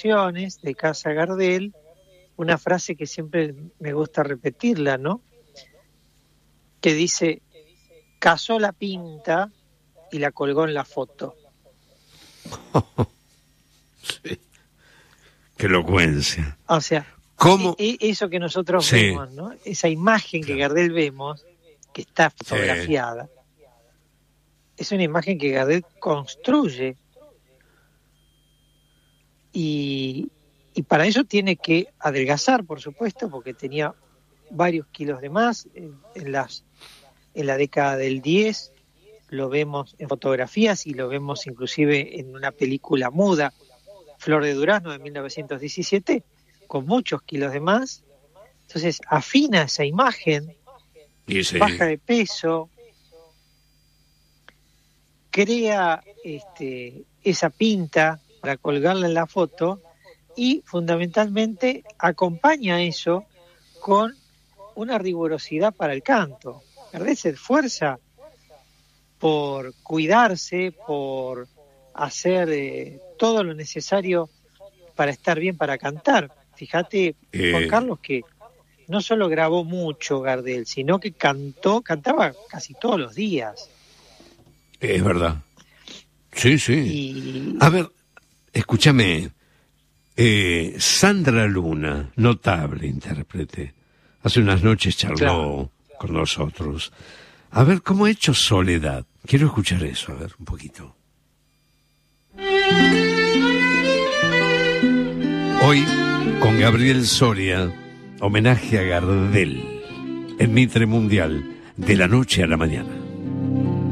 Producciones de Casa Gardel una frase que siempre me gusta repetirla, ¿no? Que dice: cazó la pinta y la colgó en la foto. Sí. Qué elocuencia. O sea, ¿cómo? Eso que nosotros Sí. vemos, ¿no? Esa imagen que Gardel vemos, que está fotografiada, es una imagen que Gardel construye. Y para eso tiene que adelgazar, por supuesto, porque tenía varios kilos de más. En la década del 10 lo vemos en fotografías y lo vemos inclusive en una película muda, Flor de Durazno, de 1917, con muchos kilos de más. Entonces afina esa imagen, baja de peso, crea esa pinta para colgarla en la foto y fundamentalmente acompaña eso con una rigurosidad para el canto. Gardel se esfuerza por cuidarse, por hacer todo lo necesario para estar bien para cantar. Fíjate, Juan Carlos, que no solo grabó mucho Gardel, sino que cantaba casi todos los días. Es verdad. Sí. A ver, escúchame. Sandra Luna, notable intérprete, hace unas noches charló con nosotros. A ver, ¿cómo ha hecho Soledad? Quiero escuchar eso, a ver, un poquito. Hoy, con Gabriel Soria, homenaje a Gardel, en Mitre Mundial, de la noche a la mañana.